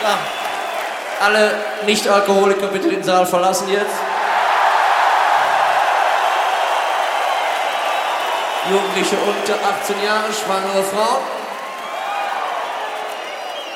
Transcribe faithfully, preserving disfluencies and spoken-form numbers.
Ach, alle Nicht-Alkoholiker bitte den Saal verlassen jetzt. Jugendliche unter achtzehn Jahre, schwangere Frauen.